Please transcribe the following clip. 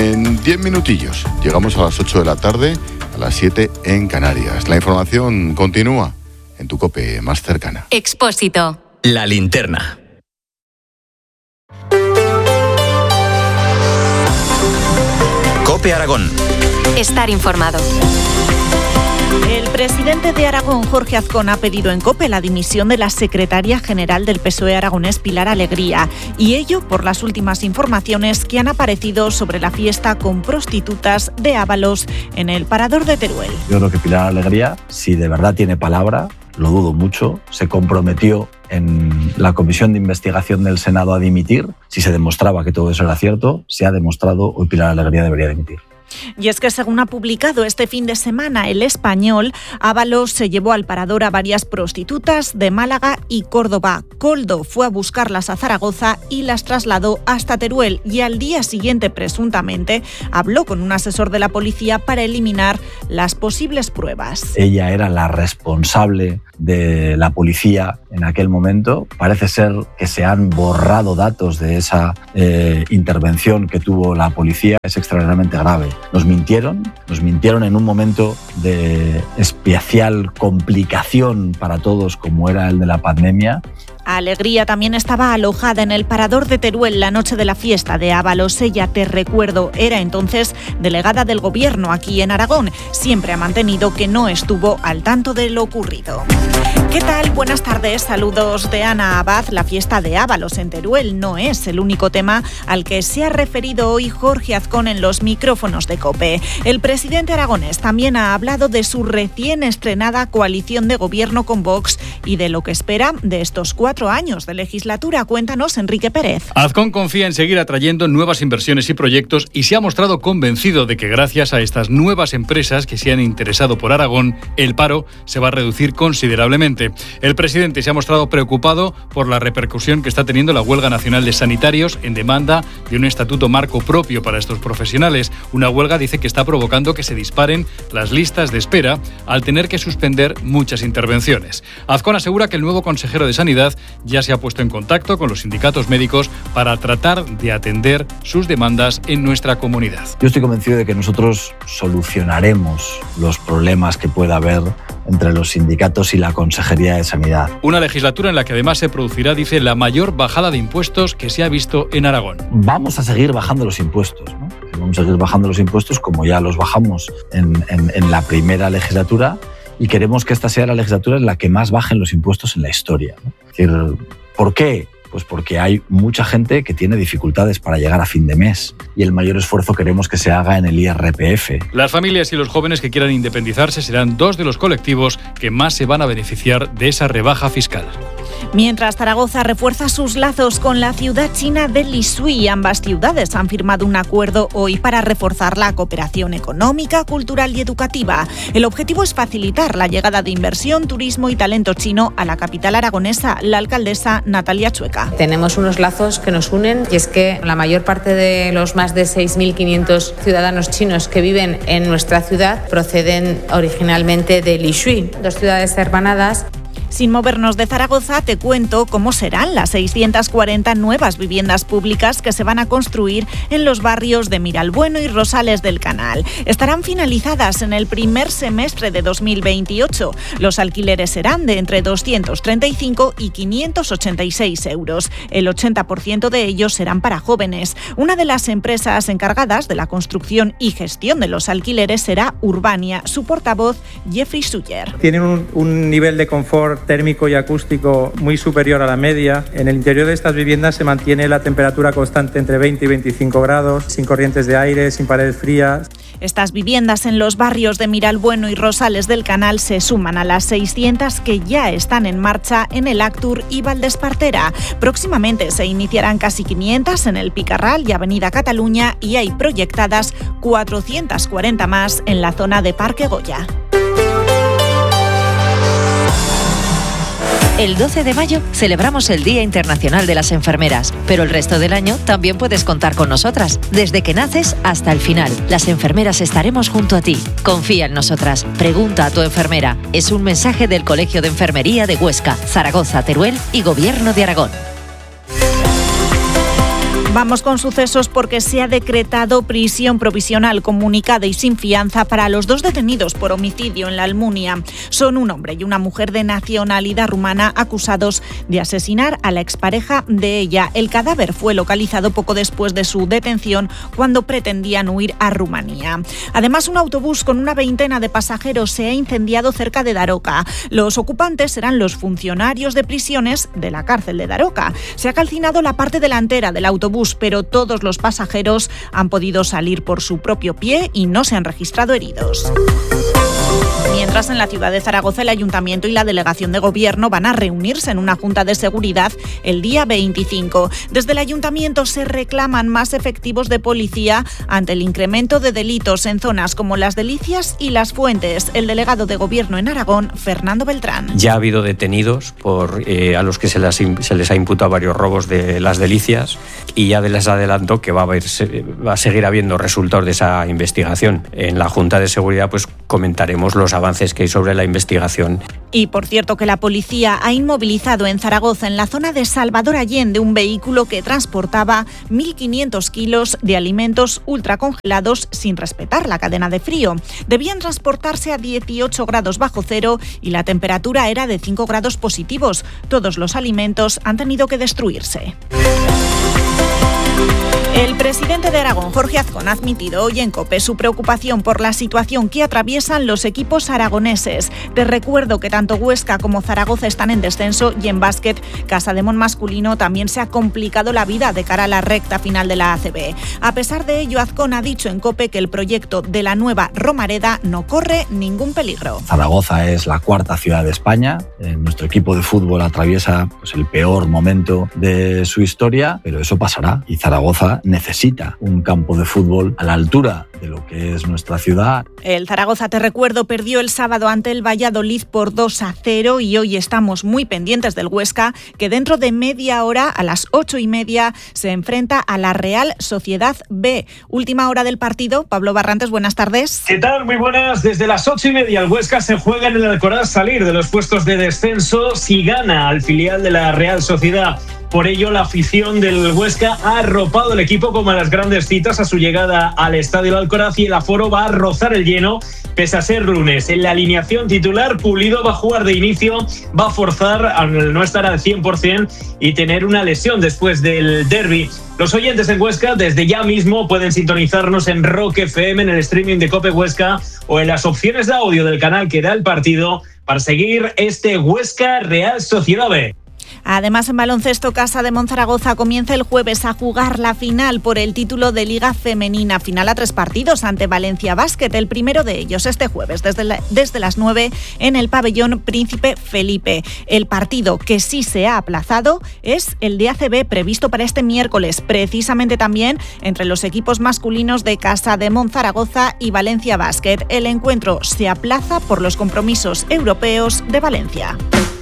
En 10 minutillos llegamos a las 8 de la tarde, a las 7 en Canarias. La información continúa en tu COPE más cercana. Expósito. La linterna. COPE Aragón. Estar informado. El presidente de Aragón, Jorge Azcón, ha pedido en COPE la dimisión de la secretaria general del PSOE aragonés, Pilar Alegría, y ello por las últimas informaciones que han aparecido sobre la fiesta con prostitutas de Ábalos en el Parador de Teruel. Yo creo que Pilar Alegría, si de verdad tiene palabra, lo dudo mucho, se comprometió en la comisión de investigación del Senado a dimitir. Si se demostraba que todo eso era cierto, se ha demostrado, hoy Pilar Alegría debería dimitir. Y es que, según ha publicado este fin de semana El Español, Ábalos se llevó al parador a varias prostitutas de Málaga y Córdoba. Koldo fue a buscarlas a Zaragoza y las trasladó hasta Teruel, y al día siguiente, presuntamente, habló con un asesor de la policía para eliminar las posibles pruebas. Ella era la responsable de la policía en aquel momento. Parece ser que se han borrado datos de esa intervención que tuvo la policía. Es extraordinariamente grave. Nos mintieron en un momento de especial complicación para todos como era el de la pandemia. Alegría también estaba alojada en el Parador de Teruel la noche de la fiesta de Ábalos. Ella, te recuerdo, era entonces delegada del Gobierno aquí en Aragón. Siempre ha mantenido que no estuvo al tanto de lo ocurrido. ¿Qué tal? Buenas tardes, saludos de Ana Abad. La fiesta de Ábalos en Teruel no es el único tema al que se ha referido hoy Jorge Azcón en los micrófonos de COPE. El presidente aragonés también ha hablado de su recién estrenada coalición de gobierno con Vox y de lo que espera de estos 4 años de legislatura. Cuéntanos, Enrique Pérez. Azcón confía en seguir atrayendo nuevas inversiones y proyectos y se ha mostrado convencido de que gracias a estas nuevas empresas que se han interesado por Aragón, el paro se va a reducir considerablemente. El presidente se ha mostrado preocupado por la repercusión que está teniendo la huelga nacional de sanitarios en demanda de un estatuto marco propio para estos profesionales. Una huelga, dice, que está provocando que se disparen las listas de espera al tener que suspender muchas intervenciones. Azcón asegura que el nuevo consejero de Sanidad ya se ha puesto en contacto con los sindicatos médicos para tratar de atender sus demandas en nuestra comunidad. Yo estoy convencido de que nosotros solucionaremos los problemas que pueda haber entre los sindicatos y la Consejería de Sanidad. Una legislatura en la que además se producirá, dice, la mayor bajada de impuestos que se ha visto en Aragón. Vamos a seguir bajando los impuestos, ¿no? Vamos a seguir bajando los impuestos como ya los bajamos en la primera legislatura, y queremos que esta sea la legislatura en la que más bajen los impuestos en la historia, ¿no? Es decir, ¿por qué? Pues porque hay mucha gente que tiene dificultades para llegar a fin de mes y el mayor esfuerzo queremos que se haga en el IRPF. Las familias y los jóvenes que quieran independizarse serán 2 de los colectivos que más se van a beneficiar de esa rebaja fiscal. Mientras Zaragoza refuerza sus lazos con la ciudad china de Lishui, ambas ciudades han firmado un acuerdo hoy para reforzar la cooperación económica, cultural y educativa. El objetivo es facilitar la llegada de inversión, turismo y talento chino a la capital aragonesa. La alcaldesa Natalia Chueca. Tenemos unos lazos que nos unen, y es que la mayor parte de los más de 6.500 ciudadanos chinos que viven en nuestra ciudad proceden originalmente de Lishui, 2 ciudades hermanadas. Sin movernos de Zaragoza, te cuento cómo serán las 640 nuevas viviendas públicas que se van a construir en los barrios de Miralbueno y Rosales del Canal. Estarán finalizadas en el primer semestre de 2028. Los alquileres serán de entre 235 y 586 euros. El 80% de ellos serán para jóvenes. Una de las empresas encargadas de la construcción y gestión de los alquileres será Urbania. Su portavoz, Jeffrey Suyer. Tienen un nivel de confort térmico y acústico muy superior a la media. En el interior de estas viviendas se mantiene la temperatura constante entre 20 y 25 grados, sin corrientes de aire, sin paredes frías. Estas viviendas en los barrios de Miralbueno y Rosales del Canal se suman a las 600 que ya están en marcha en el Actur y Valdespartera. Próximamente se iniciarán casi 500 en el Picarral y Avenida Cataluña, y hay proyectadas 440 más en la zona de Parque Goya. El 12 de mayo celebramos el Día Internacional de las Enfermeras, pero el resto del año también puedes contar con nosotras. Desde que naces hasta el final, las enfermeras estaremos junto a ti. Confía en nosotras. Pregunta a tu enfermera. Es un mensaje del Colegio de Enfermería de Huesca, Zaragoza, Teruel y Gobierno de Aragón. Vamos con sucesos porque se ha decretado prisión provisional comunicada y sin fianza para los 2 detenidos por homicidio en la Almunia. Son un hombre y una mujer de nacionalidad rumana acusados de asesinar a la expareja de ella. El cadáver fue localizado poco después de su detención cuando pretendían huir a Rumanía. Además, un autobús con una veintena de pasajeros se ha incendiado cerca de Daroca. Los ocupantes eran los funcionarios de prisiones de la cárcel de Daroca. Se ha calcinado la parte delantera del autobús, pero todos los pasajeros han podido salir por su propio pie y no se han registrado heridos. Mientras, en la ciudad de Zaragoza, el Ayuntamiento y la Delegación de Gobierno van a reunirse en una junta de seguridad el día 25. Desde el Ayuntamiento se reclaman más efectivos de policía ante el incremento de delitos en zonas como Las Delicias y Las Fuentes. El delegado de Gobierno en Aragón, Fernando Beltrán. Ya ha habido detenidos a los que se les ha imputado varios robos de Las Delicias, y ya les adelanto que va a seguir habiendo resultados de esa investigación. En la junta de seguridad pues comentaremos los avances que hay sobre la investigación. Y por cierto, que la policía ha inmovilizado en Zaragoza, en la zona de Salvador Allende, un vehículo que transportaba 1.500 kilos de alimentos ultracongelados sin respetar la cadena de frío. Debían transportarse a 18 grados bajo cero y la temperatura era de 5 grados positivos. Todos los alimentos han tenido que destruirse. El presidente de Aragón, Jorge Azcón, ha admitido hoy en COPE su preocupación por la situación que atraviesan los equipos aragoneses. Te recuerdo que tanto Huesca como Zaragoza están en descenso y en básquet, Casademón masculino también se ha complicado la vida de cara a la recta final de la ACB. A pesar de ello, Azcón ha dicho en COPE que el proyecto de la nueva Romareda no corre ningún peligro. Zaragoza es la 4ª ciudad de España. Nuestro equipo de fútbol atraviesa el peor momento de su historia, pero eso pasará y Zaragoza necesita un campo de fútbol a la altura de lo que es nuestra ciudad. El Zaragoza, te recuerdo, perdió el sábado ante el Valladolid por 2-0 y hoy estamos muy pendientes del Huesca, que dentro de media hora, a las 8:30, se enfrenta a la Real Sociedad B. Última hora del partido. Pablo Barrantes, buenas tardes. ¿Qué tal? Muy buenas. Desde las 8:30 el Huesca se juega en el Alcoraz salir de los puestos de descenso si gana al filial de la Real Sociedad. Por ello, la afición del Huesca ha arropado el equipo como en las grandes citas a su llegada al Estadio Alcoraz, y el aforo va a rozar el lleno pese a ser lunes. En la alineación titular, Pulido va a jugar de inicio, va a forzar al no estar al 100% y tener una lesión después del derbi. Los oyentes en Huesca desde ya mismo pueden sintonizarnos en Rock FM, en el streaming de COPE Huesca o en las opciones de audio del canal que da el partido para seguir este Huesca Real Sociedad B. Además, en baloncesto, Casademón Zaragoza comienza el jueves a jugar la final por el título de Liga Femenina. Final a 3 partidos ante Valencia Basket. El primero de ellos este jueves desde las 9 en el pabellón Príncipe Felipe. El partido que sí se ha aplazado es el de ACB, previsto para este miércoles, precisamente también entre los equipos masculinos de Casademón Zaragoza y Valencia Basket. El encuentro se aplaza por los compromisos europeos de Valencia.